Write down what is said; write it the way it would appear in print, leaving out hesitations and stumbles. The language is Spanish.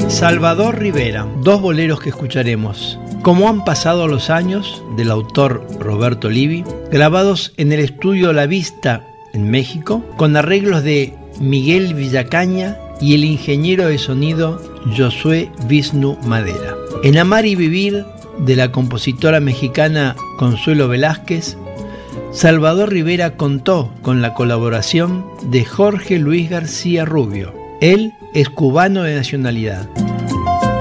Salvador Rivera, dos boleros que escucharemos. Como han pasado los años, del autor Roberto Livi, grabados en el estudio La Vista en México, con arreglos de Miguel Villacaña y el ingeniero de sonido Josué Visnu Madera. En Amar y Vivir, de la compositora mexicana Consuelo Velázquez, Salvador Rivera contó con la colaboración de Jorge Luis García Rubio. Él es cubano de nacionalidad.